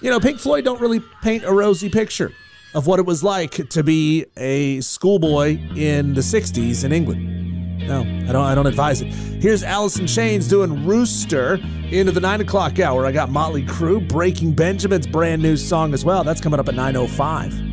Pink Floyd don't really paint a rosy picture of what it was like to be a schoolboy in the 60s in England. No, I don't advise it. Here's Alice in Chains doing Rooster into the 9 o'clock hour. I got Motley Crue, Breaking Benjamin's brand new song as well. That's coming up at 9:05.